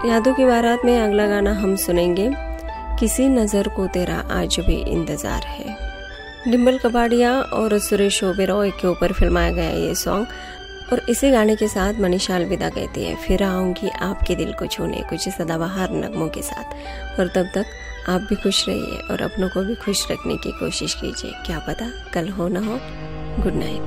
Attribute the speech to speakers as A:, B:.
A: यादों की बारात में अगला गाना हम सुनेंगे, किसी नज़र को तेरा आज भी इंतज़ार है। डिम्पल कपाड़िया और सुरेश ओबेरॉय के ऊपर फिल्माया गया ये सॉन्ग। और इसी गाने के साथ मनीषा अलविदा कहती है, फिर आऊँगी आपके दिल को छूने, कुछ सदाबहार नगमों के साथ। और तब तक आप भी खुश रहिए और अपनों को भी खुश रखने की कोशिश कीजिए, क्या पता कल हो ना हो। Good night.